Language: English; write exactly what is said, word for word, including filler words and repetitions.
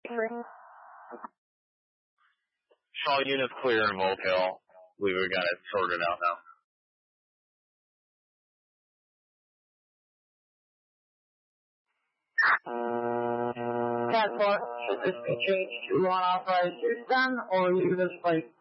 All units clear in Volk Hill. We got it sorted out now. Cat four, should this be changed to unauthorized use then, or you just like